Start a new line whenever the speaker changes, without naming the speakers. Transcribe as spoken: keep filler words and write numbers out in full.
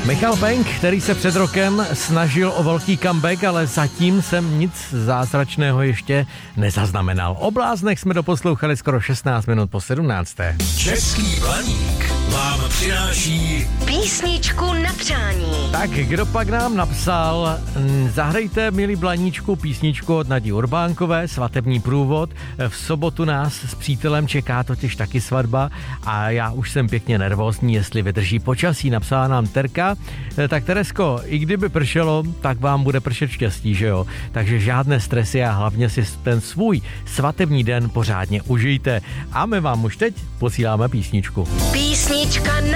Michal Penk, který se před rokem snažil o velký comeback, ale zatím jsem nic zázračného ještě nezaznamenal. O bláznech jsme doposlouchali skoro šestnáct minut po sedmnácté.
Český Blaník vám přináší
písničku na přání.
Tak kdo pak nám napsal, zahrajte, milí Blaníčku, písničku od Nadi Urbánkové, Svatební průvod. V sobotu nás s přítelem čeká totiž taky svatba a já už jsem pěkně nervózní, jestli vydrží počasí, napsala nám Terka. Tak Teresko, i kdyby pršelo, tak vám bude pršet štěstí, že jo? Takže žádné stresy a hlavně si ten svůj svatební den pořádně užijte. A my vám už teď posíláme písničku.
Písnička na